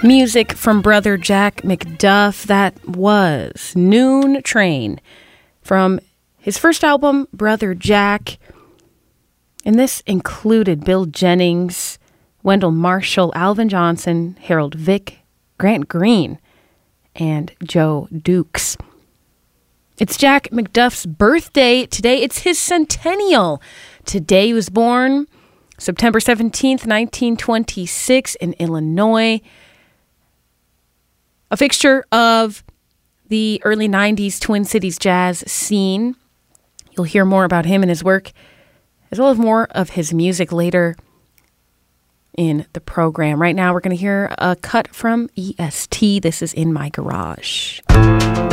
Music from brother Jack McDuff. That was Noon Train from his first album, Brother Jack. And this included Bill Jennings, Wendell Marshall, Alvin Johnson, Harold Vick, Grant Green, and Joe Dukes. It's Jack McDuff's birthday today. It's his centennial. Today he was born September 17th, 1926 in Illinois. A fixture of the early 90s Twin Cities jazz scene. You'll hear more about him and his work, as well as more of his music later in the program. Right now, we're going to hear a cut from EST. This is In My Garage.